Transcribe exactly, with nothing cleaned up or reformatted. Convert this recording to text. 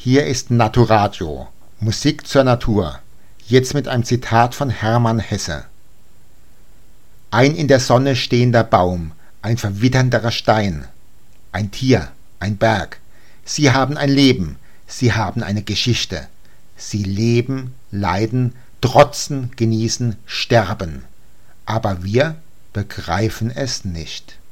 Hier ist Naturadio, Musik zur Natur, jetzt mit einem Zitat von Hermann Hesse. Ein in der Sonne stehender Baum, ein verwitternder Stein, ein Tier, ein Berg, sie haben ein Leben, sie haben eine Geschichte. Sie leben, leiden, trotzen, genießen, sterben. Aber wir begreifen es nicht.